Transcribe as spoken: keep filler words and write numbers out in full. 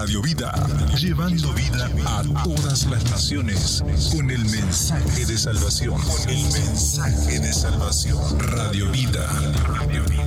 Radio Vida, llevando vida a todas las naciones con el mensaje de salvación. Con el mensaje de salvación. Radio Vida. Radio Vida.